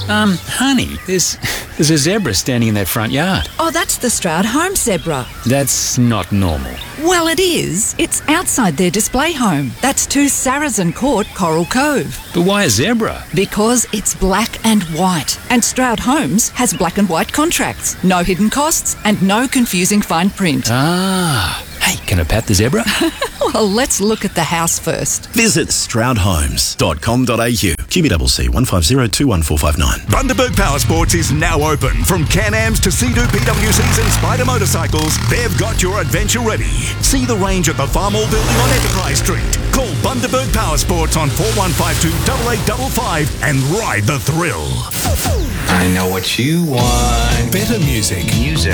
Honey, there's a zebra standing in that front yard. Oh, that's the Stroud home zebra. That's not normal. Well, it is. It's outside their display home. That's 2 Saracen Court, Coral Cove. But why a zebra? Because it's black and white. And Stroud Homes has black and white contracts. No hidden costs and no confusing fine print. Ah. Hey, can I pat the zebra? Well, let's look at the house first. Visit stroudhomes.com.au. QBCC 1502145 Bundaberg Power Sports is now open. From Can-Ams to Sea-Doo PWCs and Spider motorcycles, they've got your adventure ready. See the range at the Farmall Building on Enterprise Street. Call Bundaberg Power Sports on 4152 8855 and ride the thrill. I know what you want. Better music.